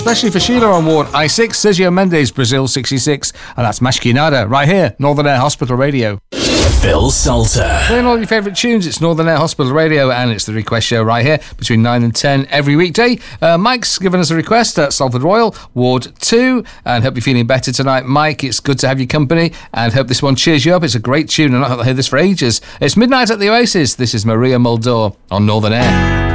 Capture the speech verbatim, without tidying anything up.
especially for Sheila on Ward I six, Sergio Mendes, Brazil sixty-six, and that's Mashkinada right here, Northern Air Hospital Radio. Phil Salter. Playing all your favourite tunes, it's Northern Air Hospital Radio, and it's the request show right here between nine and ten every weekday. Uh, Mike's given us a request at Salford Royal, Ward two, and hope you're feeling better tonight, Mike. It's good to have your company, and hope this one cheers you up. It's a great tune, and I've not heard this for ages. It's Midnight at the Oasis. This is Maria Muldaur on Northern Air.